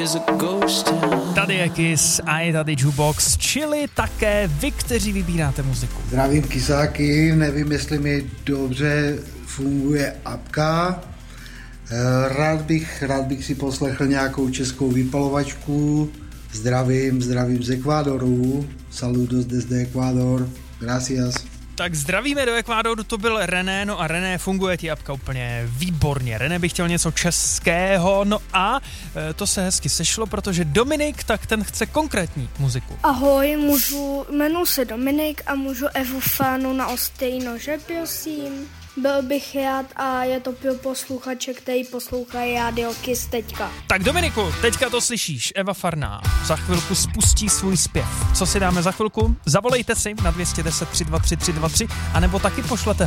Tady je Kiss a je tady Jukebox, čili také vy, kteří vybíráte muziku. Zdravím Kisáky, nevím, jestli mi dobře funguje apka. Rád bych si poslechl nějakou českou vypalovačku. Zdravím z Ekvádoru. Saludos desde Ekvádor. Gracias. Tak zdravíme do Ekvádoru, to byl René, no a René, funguje ti apka úplně výborně. René by chtěl něco českého, no a to se hezky sešlo, protože Dominik, tak ten chce konkrétní muziku. Ahoj, jmenuji se Dominik a můžu Evu Fánu na ostej nože, prosím. Byl bych rád a je to pro posluchače, který poslouchají rádio Kiss teďka. Tak Dominiku, teďka to slyšíš, Eva Farná za chvilku spustí svůj zpěv. Co si dáme za chvilku? Zavolejte si na 210 323 323, anebo taky pošlete